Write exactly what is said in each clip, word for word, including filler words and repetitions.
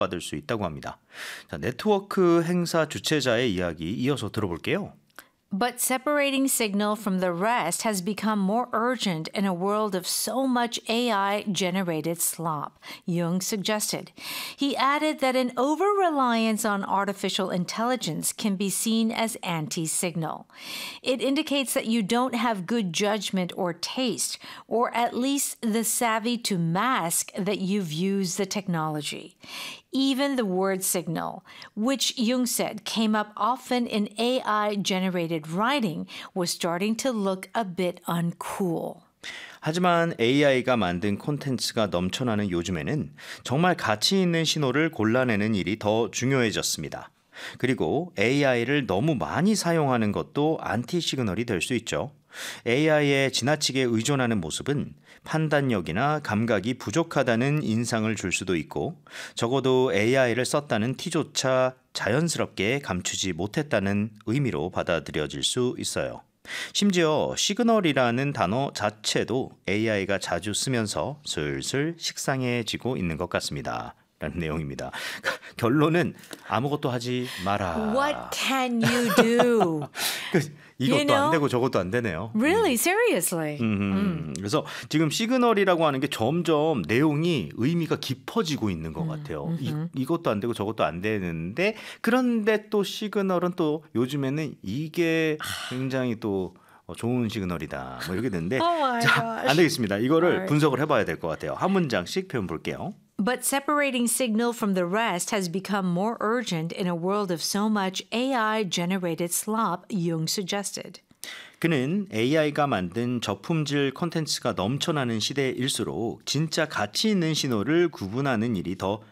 받을 수 있다고 합니다. 자, 네트워크 행사 주최자의 이야기 이어서 들어볼게요. But separating signal from the rest has become more urgent in a world of so much A I-generated slop, Jung suggested. He added that an over-reliance on artificial intelligence can be seen as anti-signal. It indicates that you don't have good judgment or taste, or at least the savvy to mask that you've used the technology. Even the word signal, which Jung said came up often in A I-generated writing, was starting to look a bit uncool. 하지만 에이아이가 만든 콘텐츠가 넘쳐나는 요즘에는 정말 가치 있는 신호를 골라내는 일이 더 중요해졌습니다. 그리고 에이아이를 너무 많이 사용하는 것도 안티 시그널이 될 수 있죠. 에이아이에 지나치게 의존하는 모습은 판단력이나 감각이 부족하다는 인상을 줄 수도 있고 적어도 에이아이를 썼다는 티조차 자연스럽게 감추지 못했다는 의미로 받아들여질 수 있어요. 심지어 시그널이라는 단어 자체도 에이아이가 자주 쓰면서 슬슬 식상해지고 있는 것 같습니다. 라는 내용입니다. 결론은 아무것도 하지 마라. What can you do? 이것도 You know? 안 되고 저것도 안 되네요. Really, seriously. 음, 음. 그래서 지금 시그널이라고 하는 게 점점 내용이 의미가 깊어지고 있는 것 같아요. 이, 이것도 안 되고 저것도 안 되는데 그런데 또 시그널은 또 요즘에는 이게 굉장히 또 좋은 시그널이다. 뭐 이렇게 되는데 Oh my 자, gosh. 안 되겠습니다. 이거를 Alright. 분석을 해봐야 될 것 같아요. 한 문장씩 표현 볼게요. But separating signal from the rest has become more urgent in a world of so much A I-generated slop, Jung suggested. 그는 에이아이가 만든 저품질 콘텐츠가 넘쳐나는 시대일수록 진짜 가치 있는 신호를 구분하는 일이 더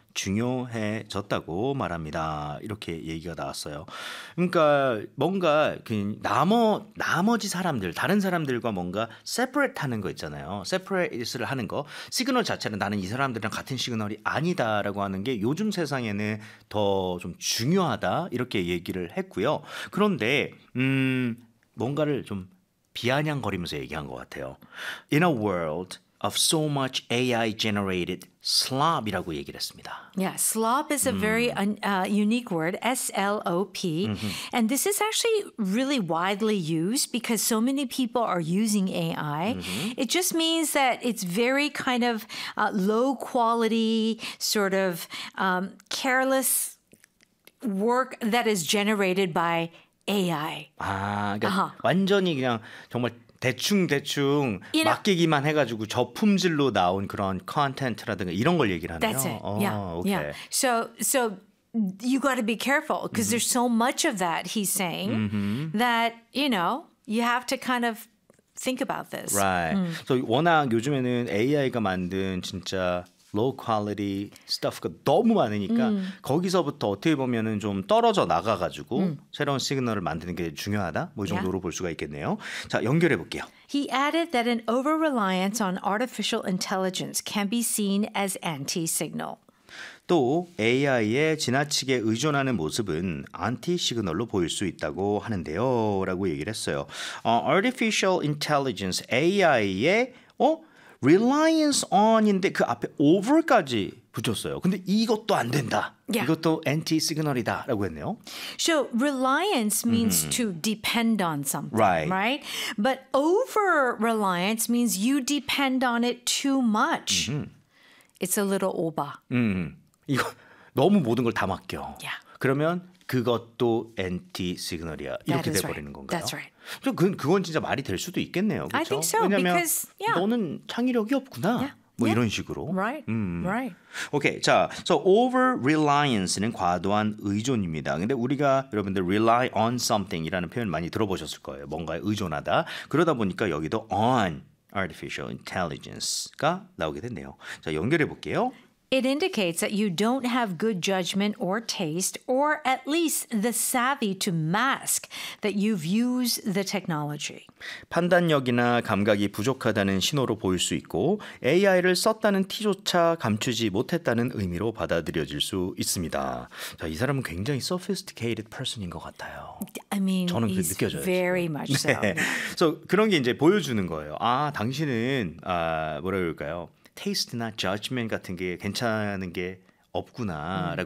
중요해졌다고 말합니다. 이렇게 얘기가 나왔어요. 그러니까 뭔가 그 나머 나머지 사람들, 다른 사람들과 뭔가 separate 하는 거 있잖아요. separate를 하는 거. 시그널 자체는 나는 이 사람들이랑 같은 시그널이 아니다라고 하는 게 요즘 세상에는 더 좀 중요하다 이렇게 얘기를 했고요. 그런데 음, 뭔가를 좀 비아냥거리면서 얘기한 것 같아요. In a world of so much 에이아이 generated slop이라고 얘기를 했습니다. Yeah, slop is a very un, uh, unique word, S L O P. And this is actually really widely used because so many people are using A I. It just means that it's very kind of uh, low quality, sort of um, careless work that is generated by A I. 아, 그러니까 아하. 완전히 그냥 정말 대충 대충 You know- 맡기기만 해가지고 저품질로 나온 그런 컨텐츠라든가 이런 걸 얘기를 하네요. That's it. 어, yeah, 오케이. yeah. So, so you got to be careful because there's so much of that. He's saying that you know you have to kind of think about this. Right. 그래서 워낙 요즘에는 에이아이가 만든 진짜 low quality stuff가 너무 많으니까 거기서부터 어떻게 보면은 좀 떨어져 나가가지고 새로운 시그널을 만드는 게 중요하다. 뭐 이 정도로 볼 수가 있겠네요. 자, 연결해 볼게요. He added that an over-reliance on artificial intelligence can be seen as anti-signal. 또 에이아이에 지나치게 의존하는 모습은 안티 시그널로 보일 수 있다고 하는데요. 라고 얘기를 했어요. 어, artificial intelligence, 에이아이에 어? reliance on인데 그 앞에 over까지 붙였어요. 근데 이것도 안 된다. Yeah. 이것도 anti signal이다. 라고 했네요. So reliance means to depend on something, Right. right? But over-reliance means you depend on it too much. It's a little over. 음, 이거 너무 모든 걸 다 맡겨. Yeah. 그러면 그것도 anti signal이야. 이렇게 That is 돼버리는 right. 건가요? That's right. 저 그, 그건 진짜 말이 될 수도 있겠네요. 그렇죠? I think so, 왜냐면 because, yeah. 너는 창의력이 없구나. Yeah. 뭐 Yeah. 이런 식으로. Right, right. 오케이, 자, so over reliance는 과도한 의존입니다. 근데 우리가 여러분들 rely on something이라는 표현 많이 들어보셨을 거예요. 뭔가에 의존하다. 그러다 보니까 여기도 on artificial intelligence가 나오게 됐네요. 자, 연결해 볼게요. It indicates that you don't have good judgment or taste, or at least the savvy to mask that you've used the technology. 판단력이나 감각이 부족하다는 신호로 보일 수 있고 에이아이를 썼다는 티조차 감추지 못했다는 의미로 받아들여질 수 있습니다. 자, 이 사람은 굉장히 sophisticated person인 것 같아요. I mean, 저는 그게 he's 느껴져요, very 지금. much so. 네. 그래서 그런 게 이제 보여주는 거예요. 아, 당신은 아, 뭐라 그럴까요? 테이스트나 judgment 같은 게 괜찮은 게 없구나라고